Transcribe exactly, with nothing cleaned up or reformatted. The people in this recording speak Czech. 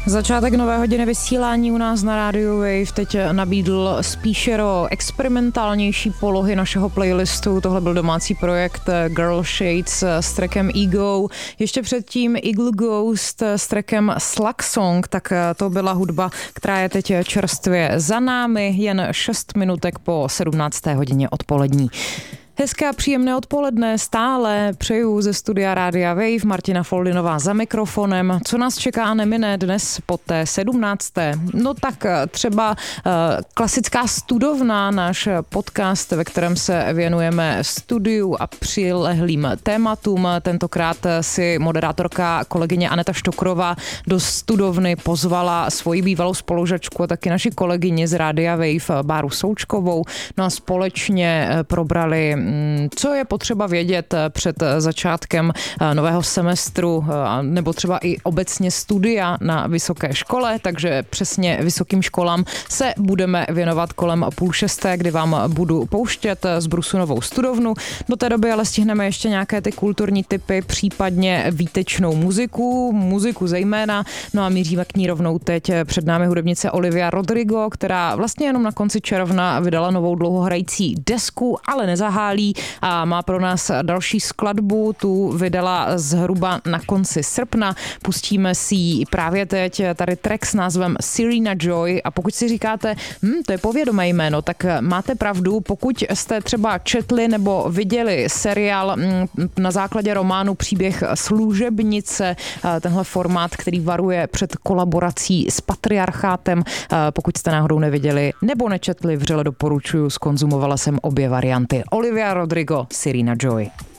Začátek nové hodiny vysílání u nás na rádiu Wave teď nabídl spíše do experimentálnější polohy našeho playlistu. Tohle byl domácí projekt Girl Shades s trackem Ego. Ještě předtím Eagle Ghost s trackem Slug Song, tak to byla hudba, která je teď čerstvě za námi, jen šest minutek po sedmnácté hodině odpolední. Hezké a příjemné odpoledne stále přeju ze studia Rádia Wave, Martina Foldinová za mikrofonem. Co nás čeká a nemine dnes po té sedmnácté? No tak třeba uh, klasická studovna, náš podcast, ve kterém se věnujeme studiu a přilehlým tématům. Tentokrát si moderátorka kolegyně Aneta Štokrová do studovny pozvala svoji bývalou spolužačku a taky naši kolegyni z Rádia Wave, Báru Součkovou. No a společně probrali, co je potřeba vědět před začátkem nového semestru nebo třeba i obecně studia na vysoké škole, takže přesně vysokým školám se budeme věnovat kolem půl šesté, kdy vám budu pouštět z brusu novou studovnu. Do té doby ale stihneme ještě nějaké ty kulturní typy, případně výtečnou muziku, muziku zejména, no a míříme k ní rovnou teď. Před námi hudebnice Olivia Rodrigo, která vlastně jenom na konci června vydala novou dlouhohrající desku, ale nezahálí a má pro nás další skladbu, tu vydala zhruba na konci srpna. Pustíme si ji právě teď, tady track s názvem Serena Joy a pokud si říkáte, hm, to je povědomé jméno, tak máte pravdu, pokud jste třeba četli nebo viděli seriál hm, na základě románu Příběh služebnice, tenhle formát, který varuje před kolaborací s patriarchátem, pokud jste náhodou neviděli nebo nečetli, vřele doporučuju, zkonzumovala jsem obě varianty. Olivia Rodrigo, Serena Joy.